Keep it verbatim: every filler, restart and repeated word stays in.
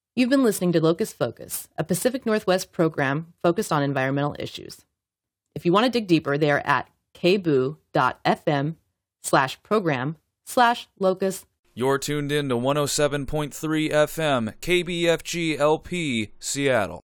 You've been listening to Locust Focus, a Pacific Northwest program focused on environmental issues. If you want to dig deeper, they are at kboo.fm slash program slash locust. You're tuned in to one oh seven point three F M, K B F G L P, Seattle.